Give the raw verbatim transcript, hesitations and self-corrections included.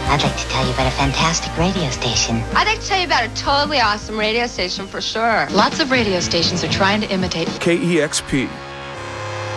I'd like to tell you about a fantastic radio station. I'd like to tell you about a totally awesome radio station for sure. Lots of radio stations are trying to imitate K E X P,